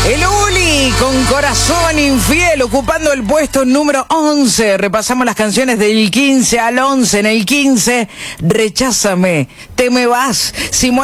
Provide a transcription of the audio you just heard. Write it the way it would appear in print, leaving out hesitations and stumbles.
El Uli con Corazón Infiel ocupando el puesto número 11. Repasamos las canciones del 15 al 11. En el 15, Recházame, Te me vas.